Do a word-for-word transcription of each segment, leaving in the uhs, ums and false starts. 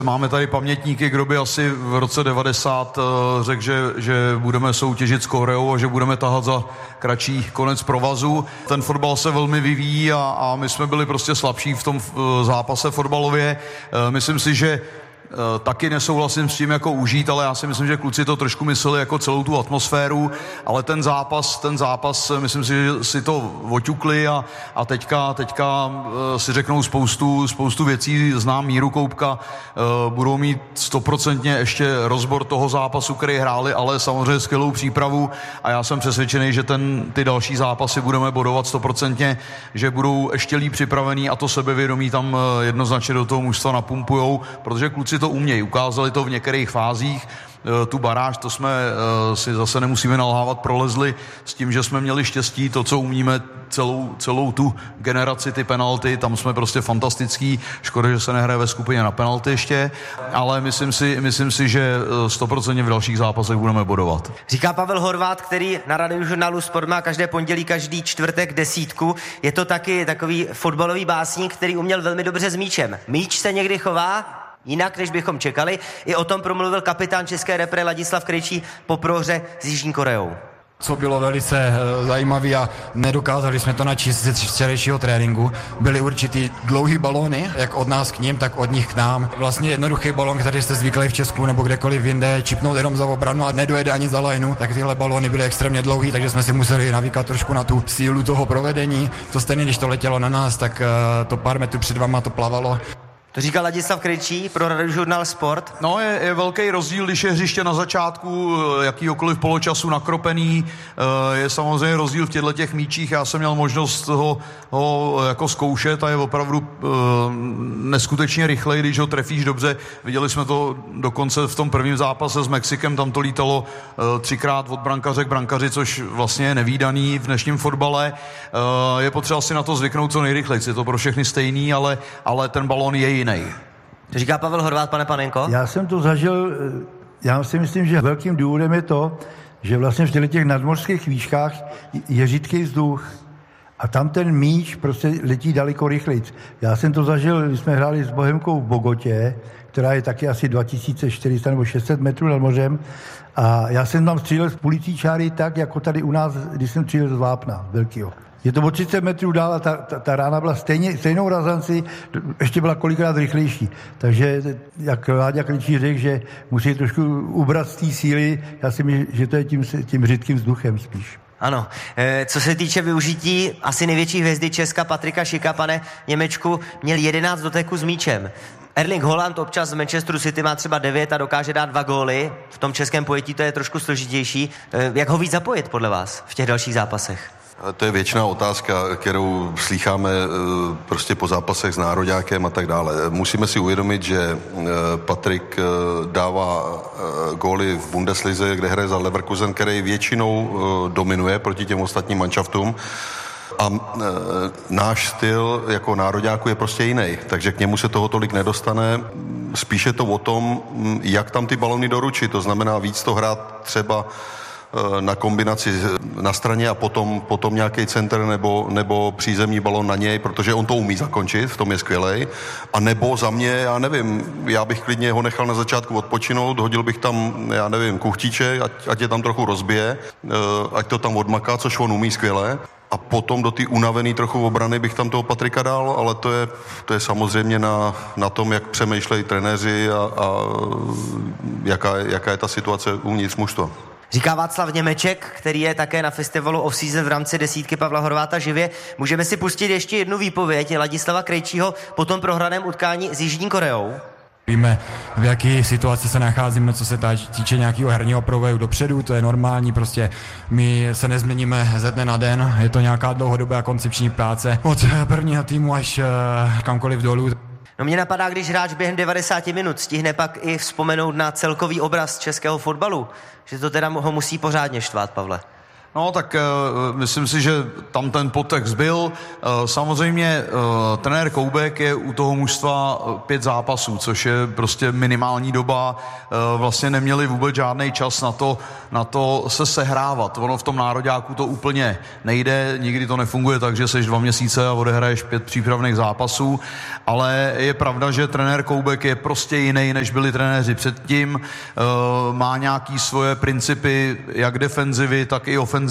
Máme tady pamětníky, kdo by asi v roce devadesát řekl, že, že budeme soutěžit s Koreou a že budeme tahat za kratší konec provazu. Ten fotbal se velmi vyvíjí a, a my jsme byli prostě slabší v tom zápase fotbalově. Myslím si, že taky nesouhlasím s tím jako užít, ale já si myslím, že kluci to trošku mysleli jako celou tu atmosféru, ale ten zápas, ten zápas, myslím si, že si to oťukli a, a teďka, teďka si řeknou spoustu, spoustu věcí, znám Míru Koubka, budou mít stoprocentně ještě rozbor toho zápasu, který hráli, ale samozřejmě skvělou přípravu a já jsem přesvědčený, že ten, ty další zápasy budeme bodovat stoprocentně, že budou ještě líp připravení a to sebevědomí tam jednoznačně do toho mužstva napumpujou, protože kluci to umějí, ukázali to v některých fázích, tu baráž, to jsme si zase nemusíme nalhávat, prolezli s tím, že jsme měli štěstí, to, co umíme celou, celou tu generaci, ty penalty, tam jsme prostě fantastický, škoda, že se nehraje ve skupině na penalty ještě, ale myslím si, myslím si, že sto procent v dalších zápasech budeme bodovat. Říká Pavel Horváth, který na Radiožurnálu Sport má každé pondělí, každý čtvrtek desítku. Je to taky takový fotbalový básník, který uměl velmi dobře s míčem. Míč se někdy chová jinak, než bychom čekali. I o tom promluvil kapitán české repre Ladislav Krejčí po prohře s Jižní Koreou. Co bylo velice zajímavé a nedokázali jsme to načíst z včerejšího tréninku, byly určitý dlouhý balóny, jak od nás k ním, tak od nich k nám. Vlastně jednoduchý balón, který jste zvyklí v Česku nebo kdekoliv jinde, čipnout jenom za obranu a nedojede ani za lajnu, tak tyhle balóny byly extrémně dlouhý, takže jsme si museli navíkat trošku na tu sílu toho provedení. To stejně, když to letělo na nás, tak to pár metrů před váma to plavalo. To říkal Ladislav Krejčí pro Radiožurnál Sport. No, je, je velký rozdíl, když je hřiště na začátku jakýhokoliv poločasu nakropený. Je samozřejmě rozdíl v těchto těch míčích. Já jsem měl možnost ho, ho jako zkoušet a je opravdu neskutečně rychlej, když ho trefíš dobře. Viděli jsme to dokonce v tom prvním zápase s Mexikem, tam to lítalo třikrát od brankaře k brankaři, což vlastně je nevídaný v dnešním fotbale. Je potřeba si na to zvyknout co nejrychleji. Je to pro všechny stejný, ale, ale ten balón je jiný. To říká Pavel Horváth, pane Panenko? Já jsem to zažil, já si myslím, že velkým důvodem je to, že vlastně v těch nadmořských výškách je řídký vzduch a tam ten míč prostě letí daleko rychleji. Já jsem to zažil, když jsme hráli s Bohemkou v Bogotě, která je taky asi dva tisíce čtyři sta nebo šest set metrů nad mořem a já jsem tam střílel z půlicí čáry tak, jako tady u nás, když jsem střílel z Vápna velkýho. Je to o třicet metrů dál a ta, ta, ta rána byla stejně, stejnou razanci, ještě byla kolikrát rychlejší. Takže, jak Láďa Krejčí řekl, že musí trošku ubrat z té síly, já si myslím, že to je tím, tím řídkým vzduchem spíš. Ano. E, co se týče využití asi největší hvězdy Česka Patrika Šika, pane Němečku, měl jedenáct doteků s míčem. Erling Haaland občas z Manchesteru City má třeba devět a dokáže dát dva góly. V tom českém pojetí to je trošku složitější. E, jak ho víc zapojit podle vás v těch dalších zápasech? To je věčná otázka, kterou slýcháme prostě po zápasech s nároďákem a tak dále. Musíme si uvědomit, že Patrik dává góly v Bundeslize, kde hraje za Leverkusen, který většinou dominuje proti těm ostatním manšaftům. A e, náš styl jako nároďáku je prostě jiný, takže k němu se toho tolik nedostane. Spíše to o tom, jak tam ty balony doručit, to znamená víc to hrát třeba na kombinaci na straně a potom, potom nějaký center nebo, nebo přízemní balon na něj, protože on to umí zakončit, v tom je skvělej. A nebo za mě, já nevím, já bych klidně ho nechal na začátku odpočinout, hodil bych tam, já nevím, kuchtíček, ať, ať je tam trochu rozbije, ať to tam odmaká, což on umí skvěle. A potom do té unavený trochu obrany bych tam toho Patrika dal, ale to je, to je samozřejmě na, na tom, jak přemýšlejí trenéři a, a jaká, jaká je ta situace uvnitř mužstva. Říká Václav Němeček, který je také na festivalu Off-Season v rámci desítky Pavla Horváta živě. Můžeme si pustit ještě jednu výpověď Ladislava Krejčího po tom prohraném utkání s Jižní Koreou. Víme, v jaké situaci se nacházíme, co se týče nějakého herního provoju dopředu, to je normální, prostě my se nezměníme ze dne na den, je to nějaká dlouhodobá koncepční práce od prvního týmu až kamkoliv dolů. No mě napadá, když hráč během devadesát minut stihne pak i vzpomenout na celkový obraz českého fotbalu, že to teda ho musí pořádně štvát, Pavle. No tak uh, myslím si, že tam ten podtext byl. Uh, samozřejmě uh, trenér Koubek je u toho mužstva pět zápasů, což je prostě minimální doba. Uh, vlastně neměli vůbec žádný čas na to, na to se sehrávat. Ono v tom nároďáku to úplně nejde, nikdy to nefunguje tak, že seš dva měsíce a odehraješ pět přípravných zápasů, ale je pravda, že trenér Koubek je prostě jiný, než byli trenéři předtím. Uh, má nějaký svoje principy, jak defenzivy, tak i ofenzivy.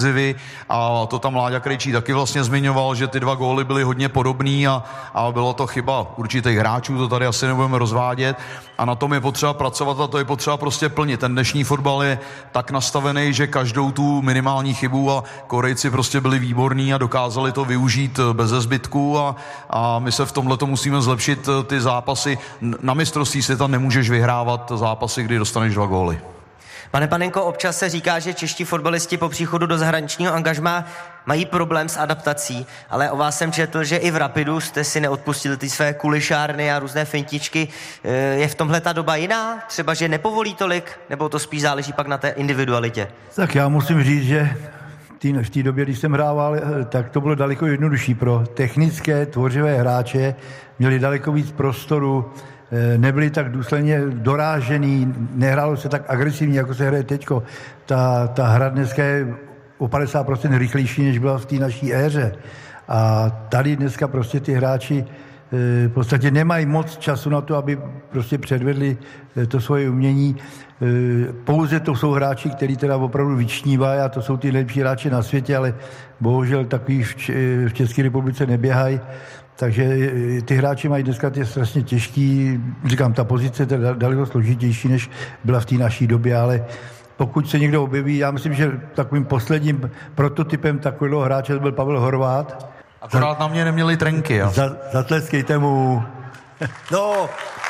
A to tam Láďa Krejčí taky vlastně zmiňoval, že ty dva góly byly hodně podobný a, a bylo to chyba určitých hráčů, to tady asi nebudeme rozvádět a na tom je potřeba pracovat a to je potřeba prostě plnit. Ten dnešní fotbal je tak nastavený, že každou tu minimální chybu a Korejci prostě byli výborní a dokázali to využít bez zbytku a, a my se v tomhle to musíme zlepšit ty zápasy. Na mistrovství světa nemůžeš vyhrávat zápasy, kdy dostaneš dva góly. Pane Panenko, občas se říká, že čeští fotbalisti po příchodu do zahraničního angažmá mají problém s adaptací, ale o vás jsem četl, že i v Rapidu jste si neodpustili ty své kulišárny a různé fintičky. Je v tomhle ta doba jiná? Třeba, že nepovolí tolik? Nebo to spíš záleží pak na té individualitě? Tak já musím říct, že v té době, když jsem hrával, tak to bylo daleko jednodušší pro technické, tvořivé hráče. Měli daleko víc prostoru, nebyli tak důsledně dorážený, nehrálo se tak agresivně, jako se hraje teďko. Ta, ta hra dneska je o padesát procent rychlejší, než byla v té naší éře. A tady dneska prostě ty hráči v podstatě nemají moc času na to, aby prostě předvedli to svoje umění. Pouze to jsou hráči, kteří teda opravdu vyčnívají a to jsou ty nejlepší hráči na světě, ale bohužel takový v České republice neběhají. Takže ty hráči mají dneska ty strašně těžký, říkám, ta pozice je daleko složitější, než byla v té naší době, ale pokud se někdo objeví, já myslím, že takovým posledním prototypem takového hráče byl Pavel Horvát. Akorát na mě neměli trenky. Jo. Za, zatleskejte mu. No!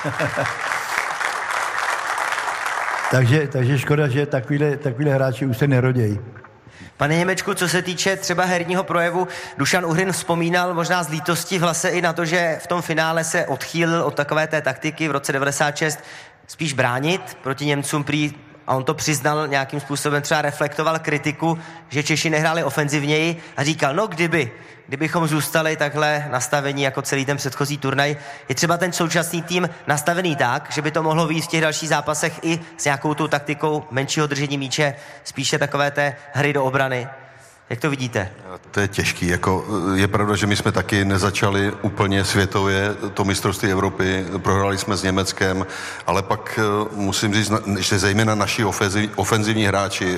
takže, takže škoda, že takovýhle, takovýhle hráči už se nerodějí. Pane Němečku, co se týče třeba herního projevu, Dušan Uhrin vzpomínal možná z lítosti v hlase i na to, že v tom finále se odchýlil od takové té taktiky v roce devadesát šest spíš bránit proti Němcům prý, a on to přiznal nějakým způsobem, třeba reflektoval kritiku, že Češi nehráli ofenzivněji a říkal, no kdyby, kdybychom zůstali takhle nastavení jako celý ten předchozí turnaj, je třeba ten současný tým nastavený tak, že by to mohlo vyjít v těch dalších zápasech i s nějakou tou taktikou menšího držení míče, spíše takové té hry do obrany. Jak to vidíte? To je těžký. Jako, je pravda, že my jsme taky nezačali úplně světově to mistrovství Evropy, prohráli jsme s Německem, ale pak musím říct, že zejména naši ofenzivní hráči,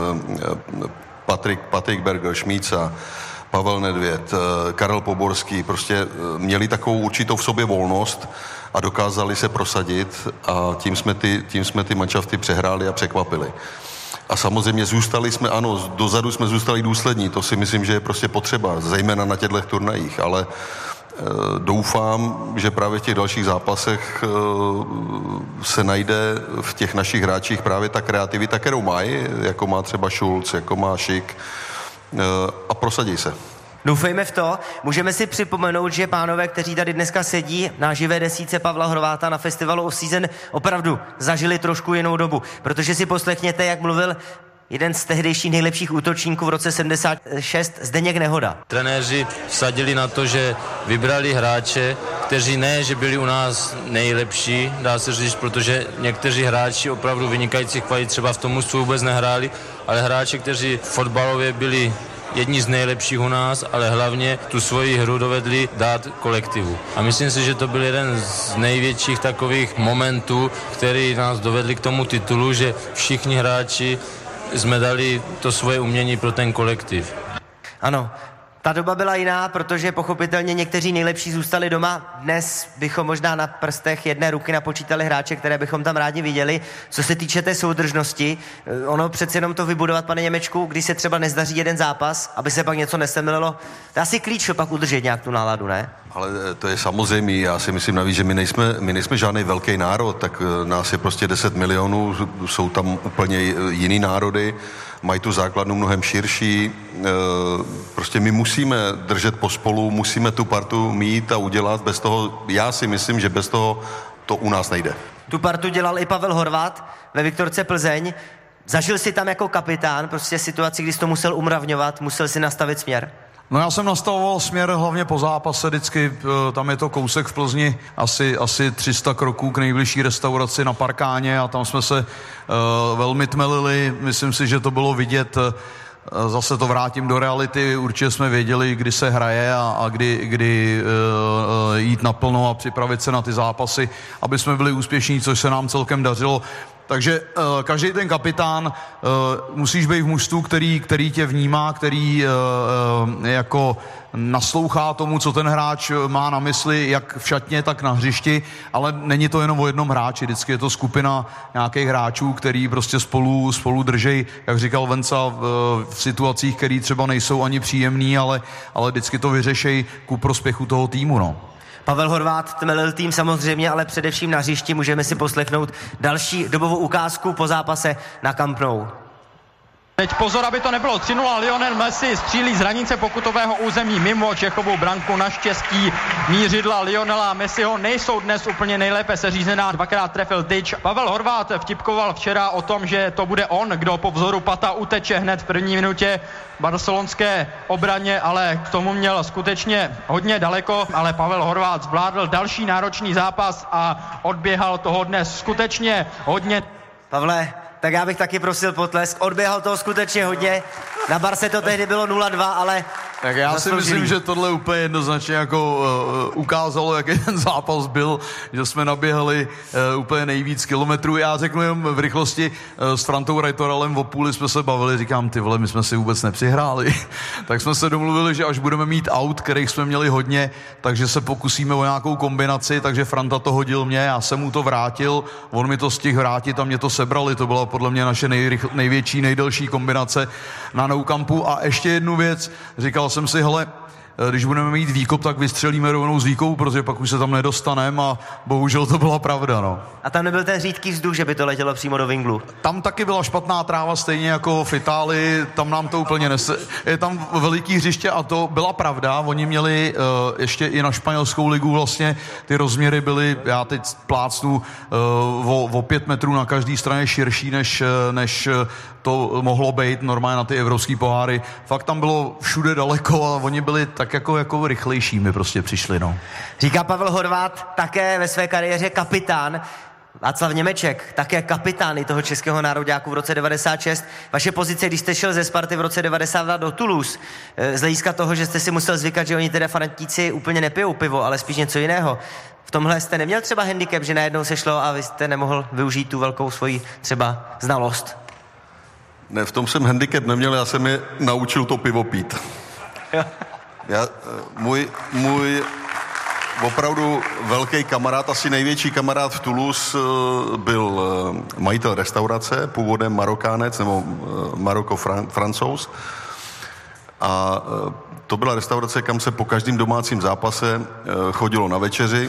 Patrik, Patrik Berger, Šmíca, Pavel Nedvěd, Karel Poborský, prostě měli takovou určitou v sobě volnost a dokázali se prosadit a tím jsme ty, tím jsme ty manšafty přehráli a překvapili. A samozřejmě zůstali jsme, ano, dozadu jsme zůstali důslední, to si myslím, že je prostě potřeba, zejména na těchto turnajích, ale e, doufám, že právě v těch dalších zápasech e, se najde v těch našich hráčích právě ta kreativita, kterou mají, jako má třeba Schulz, jako má Šik e, a prosadí se. Doufejme v to. Můžeme si připomenout, že pánové, kteří tady dneska sedí na živé desíce Pavla Horváta na festivalu Off-Season, opravdu zažili trošku jinou dobu. Protože si poslechněte, jak mluvil jeden z tehdejších nejlepších útočníků v roce sedmdesát šest, Zdeněk Nehoda. Trenéři vsadili na to, že vybrali hráče, kteří ne, že byli u nás nejlepší, dá se říct, protože někteří hráči opravdu vynikajících kvalit třeba v tom mužstvu vůbec nehráli, ale hráči, kteří fotbalově byli jedni z nejlepších u nás, ale hlavně tu svoji hru dovedli dát kolektivu. A myslím si, že to byl jeden z největších takových momentů, který nás dovedli k tomu titulu, že všichni hráči jsme dali to svoje umění pro ten kolektiv. Ano, ta doba byla jiná, protože pochopitelně někteří nejlepší zůstali doma. Dnes bychom možná na prstech jedné ruky napočítali hráče, které bychom tam rádi viděli. Co se týče té soudržnosti, ono přece jenom to vybudovat, pane Němečku, když se třeba nezdaří jeden zápas, aby se pak něco nesemlilo, to je asi klíč pak udržet nějak tu náladu, ne? Ale to je samozřejmé, já si myslím navíc, že my nejsme, my nejsme žádný velký národ, tak nás je prostě deset milionů, jsou tam úplně jiný národy, mají tu základnu mnohem širší, prostě my musíme držet pospolu, musíme tu partu mít a udělat, bez toho, já si myslím, že bez toho to u nás nejde. Tu partu dělal i Pavel Horvát ve Viktorce Plzeň. Zažil jsi tam jako kapitán prostě situaci, kdy jsi to musel umravňovat, musel si nastavit směr? No já jsem nastavoval směr hlavně po zápase vždycky, tam je to kousek v Plzni, asi, asi tři sta kroků k nejbližší restauraci na Parkáně a tam jsme se uh, velmi tmelili, myslím si, že to bylo vidět. Zase to vrátím do reality, určitě jsme věděli, kdy se hraje a, a kdy, kdy uh, jít naplno a připravit se na ty zápasy, aby jsme byli úspěšní, což se nám celkem dařilo. Takže uh, každý ten kapitán uh, musíš být v mužstvu, který, který tě vnímá, který uh, uh, jako naslouchá tomu, co ten hráč má na mysli, jak v šatně, tak na hřišti, ale není to jenom o jednom hráči, vždycky je to skupina nějakých hráčů, který prostě spolu, spolu držej, jak říkal Venca, v, v situacích, které třeba nejsou ani příjemný, ale, ale vždycky to vyřešej ku prospěchu toho týmu, no. Pavel Horváth tmelil tým samozřejmě, ale především na hřišti můžeme si poslechnout další dobovou ukázku po zápase na Camp Nou. Teď pozor, aby to nebylo tři nula, Lionel Messi střílí z hranice pokutového území mimo Čechovou branku. Naštěstí mířidla Lionela Messiho nejsou dnes úplně nejlépe seřízená, dvakrát trefil tyč. Pavel Horváth vtipkoval včera o tom, že to bude on, kdo po vzoru Pata uteče hned v první minutě barcelonské obraně, ale k tomu měl skutečně hodně daleko, ale Pavel Horváth zvládl další náročný zápas a odběhal toho dnes skutečně hodně. Pavle, tak já bych taky prosil potlesk. Odběhal toho skutečně hodně. Na Barse to tehdy bylo nula dva, ale tak já si zasloužilý. myslím, že tohle úplně jednoznačně jako uh, ukázalo, jaký ten zápas byl, že jsme naběhali uh, úplně nejvíc kilometrů. Já řeknu jen v rychlosti, uh, s Frantou Rajtoralem o půli jsme se bavili, říkám, ty vole, my jsme si vůbec nepřihráli. Tak jsme se domluvili, že až budeme mít aut, kterých jsme měli hodně, takže se pokusíme o nějakou kombinaci, takže Franta to hodil mě, já jsem mu to vrátil, on mi to stihl vrátit a mě to sebrali, to byla podle mě naše nejrychl, největší, nejdelší kombinace na Nou Campu. A ještě jednu věc, říkal jsem si, hele, když budeme mít výkop, tak vystřelíme rovnou z výkopu, protože pak už se tam nedostaneme a bohužel to byla pravda, no. A tam nebyl ten řídký vzduch, že by to letělo přímo do vinglu? Tam taky byla špatná tráva, stejně jako v Itálii, tam nám to úplně nese. Je tam veliký hřiště a to byla pravda, oni měli uh, ještě i na španělskou ligu vlastně, ty rozměry byly, já teď plácnu, uh, o, o pět metrů na každé straně širší, než, než to mohlo být normálně na ty evropský poháry. Fakt tam bylo všude daleko a oni byli tak jako, jako rychlejší, mi prostě přišli, no. Říká Pavel Horváth, také ve své kariéře kapitán. Václav Němeček, také kapitán i toho českého nároďáku v roce devadesát šest. Vaše pozice, když jste šel ze Sparty v roce devadesát dva do Toulouse, z hlediska toho, že jste si musel zvykat, že oni teda fanatíci úplně nepijou pivo, ale spíš něco jiného. V tomhle jste neměl třeba handicap, že najednou se šlo a vy jste nemohl využít tu velkou svoji třeba znalost? Ne, v tom jsem handicap neměl, já jsem je naučil to pivo pít. Já, můj, můj opravdu velký kamarád, asi největší kamarád v Toulouse byl majitel restaurace, původem Marokánec, nebo Maroko-Francouz. A to byla restaurace, kam se po každém domácím zápase chodilo na večeři.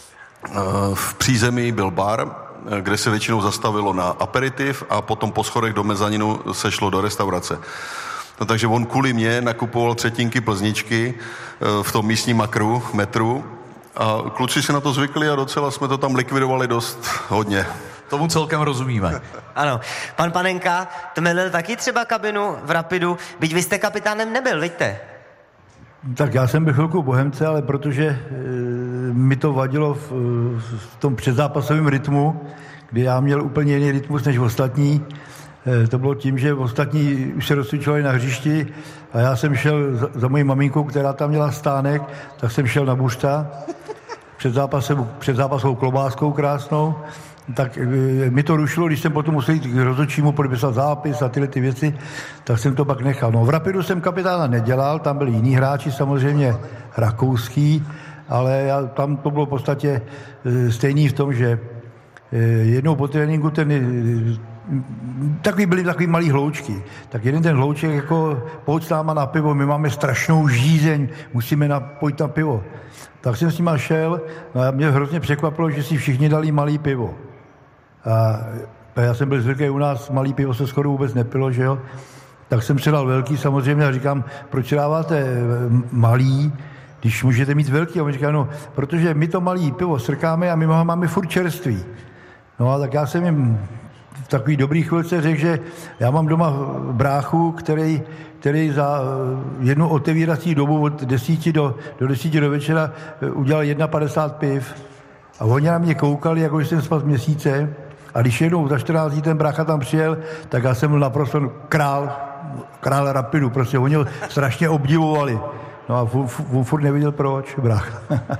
V přízemí byl bar, kde se většinou zastavilo na aperitiv a potom po schodech do mezaninu se šlo do restaurace. No, takže on kvůli mě nakupoval třetinky plzničky v tom místním makru, metru a kluci si na to zvykli a docela jsme to tam likvidovali dost hodně. Tomu celkem rozumíme. Ano. Pan Panenka tmelil taky třeba kabinu v Rapidu, byť vy jste kapitánem nebyl, vidíte? Tak já jsem byl chvilku Bohemce, ale protože e, mi to vadilo v, v tom předzápasovém rytmu, kdy já měl úplně jiný rytmus než ostatní. E, to bylo tím, že ostatní už se rozcvičovali na hřišti a já jsem šel za, za mojí maminkou, která tam měla stánek, tak jsem šel na bušta před, zápasem, před zápasovou klobáskou krásnou. Tak e, mi to rušilo, když jsem potom musel jít k rozhodčímu podepsat zápis a tyhle ty věci, tak jsem to pak nechal. No v Rapidu jsem kapitána nedělal, tam byli jiní hráči, samozřejmě rakouský, ale já, tam to bylo v podstatě e, stejný v tom, že e, jednou po tréninku ten e, takový byly takový malý hloučky. Tak jeden ten hlouček jako pojď s náma na pivo, my máme strašnou žízeň, musíme napojit na pivo. Tak jsem s nima šel no a mě hrozně překvapilo, že si všichni dali malý pivo. A já jsem byl zvyklý, u nás malý pivo se skoro vůbec nepilo, že jo. Tak jsem předal velký samozřejmě a říkám, proč dáváte malý, když můžete mít velký? A on říká, no, protože my to malý pivo srkáme a my ho máme furt čerstvý. No a tak já jsem jim v takový dobrý chvilce řekl, že já mám doma bráchu, který, který za jednu otevírací dobu od desíti do, do desíti do večera udělal jedna padesát piv. A oni na mě koukali, jako že jsem spal měsíce. A když jednou za čtrnáct dní ten brácha tam přijel, tak já jsem byl naprosto král, král rapidu. Prostě oni ho strašně obdivovali. No a on furt nevěděl proč, brácha.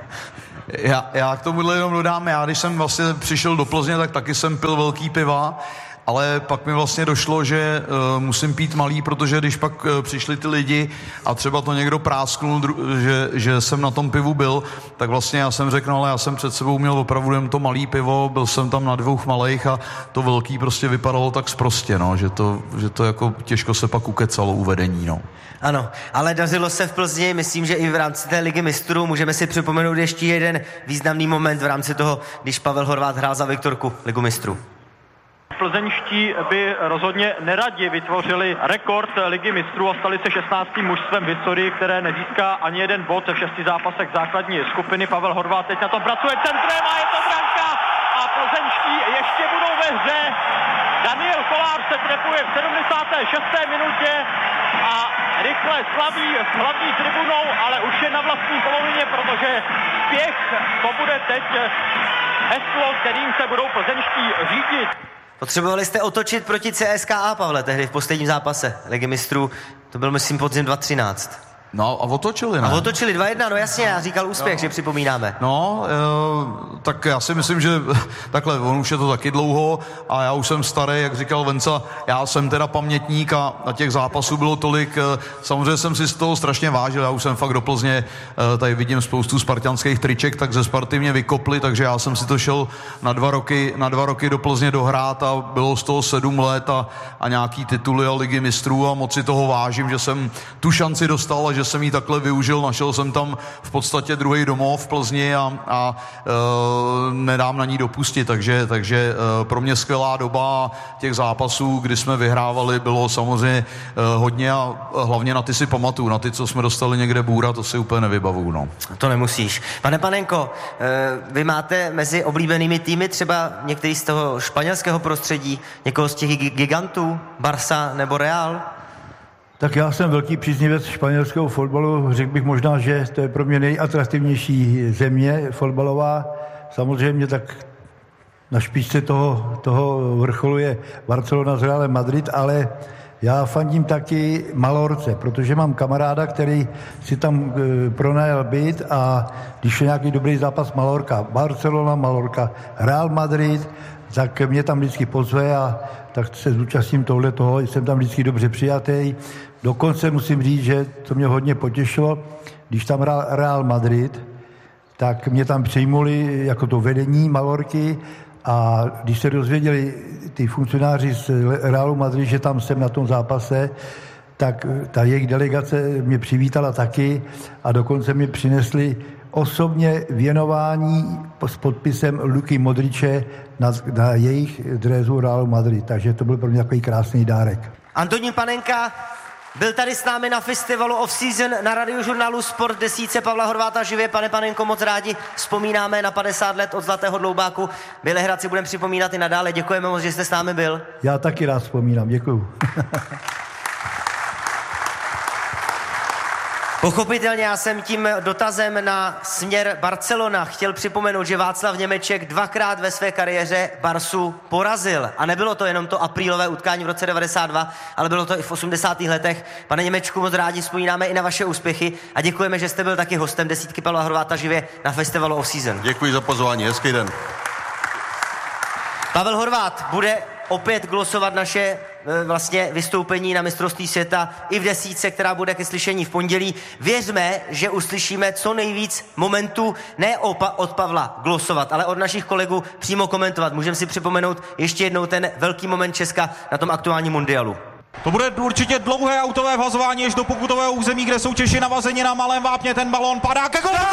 Já, já k tomuhle jenom dodám, já když jsem vlastně přišel do Plzně, tak taky jsem pil velký piva, ale pak mi vlastně došlo, že uh, musím pít malý, protože když pak uh, přišli ty lidi a třeba to někdo prásknul, dru- že, že jsem na tom pivu byl, tak vlastně já jsem řekl, no, ale já jsem před sebou měl opravdu jen to malý pivo, byl jsem tam na dvou malejch a to velký prostě vypadalo tak sprostě, no, že to, že to jako těžko se pak ukecalo u vedení, no. Ano, ale dařilo se v Plzni, myslím, že i v rámci té ligy mistrů. Můžeme si připomenout ještě jeden významný moment v rámci toho, když Pavel Horváth hrál za Viktorku ligu mistrů. Plzeňští by rozhodně neradi vytvořili rekord ligy mistrů a stali se šestnáctým mužstvem v historii, které nezíská ani jeden bod v šesti zápasech základní skupiny. Pavel Horváth teď na tom pracuje centrem a je to branka a plzeňští ještě budou ve hře. Daniel Kolář se trefuje v sedmdesáté šesté minutě a rychle slaví s hlavní tribunou, ale už je na vlastní polovině, protože spěch to bude teď heslo, kterým se budou plzeňští řídit. Potřebovali jste otočit proti C S K A, Pavle, tehdy v posledním zápase ligy mistrů. To byl, myslím, podzim dva tisíce třináct. No a otočili, ne? A otočili dva jedna, no jasně, já říkal úspěch, no. Že připomínáme. No, e, tak já si myslím, že takhle, on už je to taky dlouho a já už jsem starý, jak říkal Venca, já jsem teda pamětník a na těch zápasů bylo tolik, e, samozřejmě jsem si z toho strašně vážil, já už jsem fakt do Plzně, e, tady vidím spoustu spartanských triček, tak ze Sparty mě vykopli, takže já jsem si to šel na dva roky, na dva roky do Plzně dohrát a bylo z toho sedm let a, a nějaký tituly a ligy mistrů a moc si toho vážím, že jsem tu šanci dostal a že jsem ji takhle využil, našel jsem tam v podstatě druhý domov v Plzni a, a e, nedám na ní dopustit, takže, takže e, pro mě skvělá doba těch zápasů, kdy jsme vyhrávali, bylo samozřejmě e, hodně a hlavně na ty si pamatuju, na ty, co jsme dostali někde bůra, to si úplně nevybavuju, no. To nemusíš. Pane Panenko, e, vy máte mezi oblíbenými týmy třeba některý z toho španělského prostředí, někoho z těch gigantů, Barça nebo Real? Tak já jsem velký příznivec španělského fotbalu. Řekl bych možná, že to je pro mě nejatraktivnější země fotbalová. Samozřejmě tak na špičce toho, toho vrcholu je Barcelona s Realem Madrid, ale já fandím taky Malorce, protože mám kamaráda, který si tam e, pronajal byt a když je nějaký dobrý zápas Malorka, Barcelona, Malorka, Real Madrid, tak mě tam vždycky pozve a tak se zúčastním tohle toho, jsem tam vždycky dobře přijatý. Dokonce musím říct, že to mě hodně potěšilo, když tam hrál Real Madrid, tak mě tam přijmuli jako to vedení Malorky a když se dozvěděli ty funkcionáři z Realu Madrid, že tam jsem na tom zápase, tak ta jejich delegace mě přivítala taky a dokonce mi přinesli osobně věnování s podpisem Luky Modriče na, na jejich drésu Realu Madrid. Takže to byl pro mě takový krásný dárek. Antonín Panenka byl tady s námi na festivalu Off-Season na radiožurnálu Sport desítce Pavla Horváta živě. Pane Panenko, moc rádi vzpomínáme na padesát let od Zlatého dloubáku. Bělehrad si budeme připomínat i nadále. Děkujeme moc, že jste s námi byl. Já taky rád vzpomínám, děkuju. Pochopitelně já jsem tím dotazem na směr Barcelona chtěl připomenout, že Václav Němeček dvakrát ve své kariéře Barsu porazil. A nebylo to jenom to aprílové utkání v roce devadesát dva, ale bylo to i v osmdesátých letech. Pane Němečku, moc rádi vzpomínáme i na vaše úspěchy a děkujeme, že jste byl taky hostem desítky Pavla Horváta živě na festivalu Off-Season. Děkuji za pozvání, hezký den. Pavel Horváth bude opět glosovat naše vlastně vystoupení na mistrovství světa i v desítce, která bude ke slyšení v pondělí. Věřme, že uslyšíme co nejvíc momentů, ne od Pavla glosovat, ale od našich kolegů přímo komentovat. Můžeme si připomenout ještě jednou ten velký moment Česka na tom aktuálním mundialu. To bude určitě dlouhé autové vhazování až do pokutového území, kde jsou Češi navazeni na malém vápně. Ten balón padá ke golu!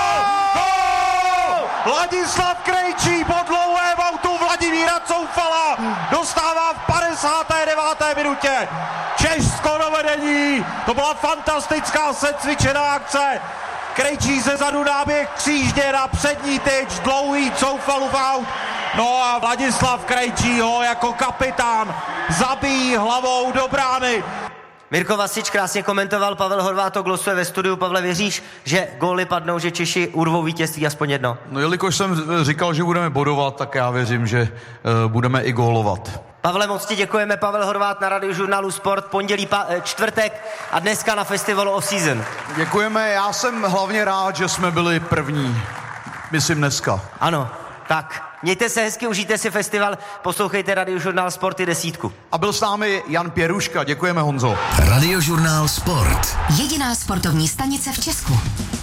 Ladislav Krejčí po dlouhém autu Vladimíra Coufala dostává v padesáté deváté minutě Česko do vedení. To byla fantastická secvičená akce. Krejčí ze zadu náběh křížně na přední tyč, dlouhý Coufalův aut No a Vladislav Krejčí ho jako kapitán zabíjí hlavou do brány. Mirko Vasič krásně komentoval, Pavel Horváth to glosuje ve studiu. Pavle, věříš, že góly padnou, že Češi urvou vítězství aspoň jedno? No jelikož jsem říkal, že budeme bodovat, tak já věřím, že uh, budeme i gólovat. Pavle, moc ti děkujeme. Pavel Horváth na Radiožurnálu Sport, pondělí, pa, čtvrtek a dneska na festivalu Off Season. Děkujeme, já jsem hlavně rád, že jsme byli první. Myslím dneska. Ano, tak. Mějte se hezky, užijte si festival, poslouchejte Radiožurnál Sport i desítku. A byl s námi Jan Pěruška, děkujeme Honzo. Radiožurnál Sport. Jediná sportovní stanice v Česku.